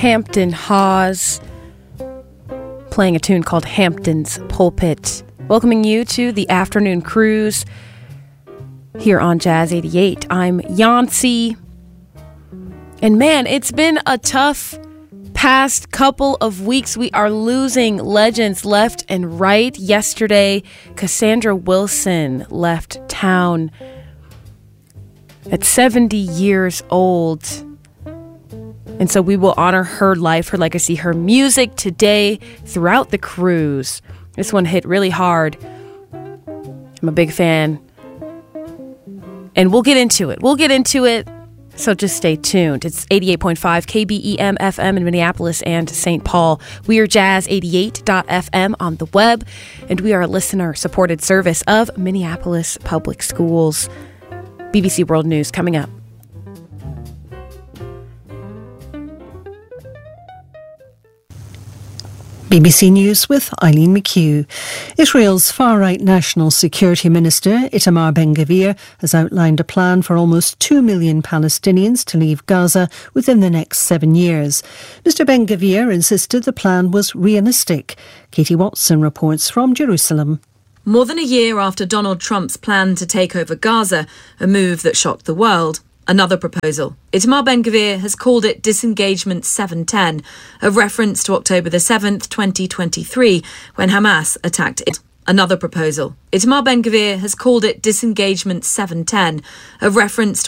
Hampton Hawes, playing a tune called Hampton's Pulpit. Welcoming you to the afternoon cruise here on Jazz 88. I'm Yancy. And man, it's been a tough past couple of weeks. We are losing legends left and right. Yesterday, Cassandra Wilson left town at 70 years old. And so we will honor her life, her legacy, her music today throughout the cruise. This one hit really hard. I'm a big fan. And we'll get into it. So just stay tuned. It's 88.5 KBEM FM in Minneapolis and St. Paul. We are jazz88.fm on the web, and we are a listener-supported service of Minneapolis Public Schools. BBC World News coming up. BBC News with Eileen McHugh. Israel's far-right National Security Minister Itamar Ben-Gvir has outlined a plan for almost 2 million Palestinians to leave Gaza within the next 7 years. Mr Ben-Gvir insisted the plan was realistic. Katie Watson reports from Jerusalem. More than a year after Donald Trump's plan to take over Gaza, a move that shocked the world, another proposal. Itamar Ben-Gvir has called it Disengagement 710, a reference to October the 7th, 2023, when Hamas attacked it. Another proposal. Itamar Ben-Gvir has called it Disengagement 710, a reference to